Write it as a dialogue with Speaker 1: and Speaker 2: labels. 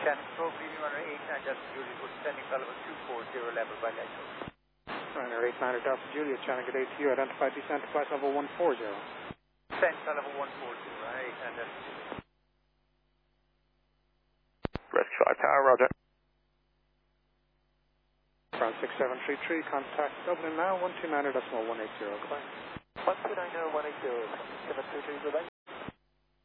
Speaker 1: Stroke leading runner 89 Delta Juliet, would sending level 240 level by Echo.
Speaker 2: Runner 89 Delta Juliet, channel good day to you, identify descent to flight level 140.
Speaker 1: Descent to level 140, right, and Delta Juliet.
Speaker 3: Rescue 5 Tower, roger.
Speaker 2: Ground 6733, contact Dublin now, 129.180, goodbye.
Speaker 1: 129.180, 733, goodbye.